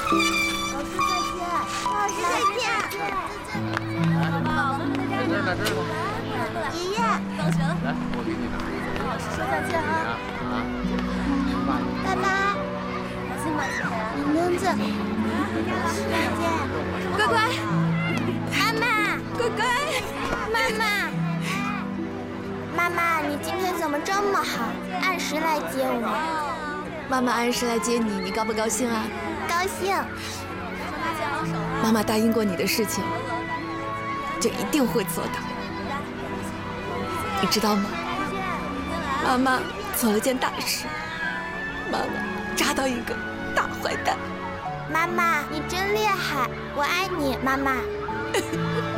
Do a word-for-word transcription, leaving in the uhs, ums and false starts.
老师再见。 宝宝，妈妈在这儿呢。 在这儿呢。 爷爷， 放学了。 来，我给你拿。 老师说再见啊。 啊。 爸爸， 开心吧，小黑？ 你名字。再见。 乖乖， 妈妈， 乖乖， 妈妈，妈妈，你今天怎么这么好，按时来接我？ 妈妈按时来接你，你高不高兴啊？ 高兴。 妈妈答应过你的事情，就一定会做到。你知道吗？妈妈做了件大事，妈妈抓到一个大坏蛋。 妈妈，你真厉害，我爱你，妈妈。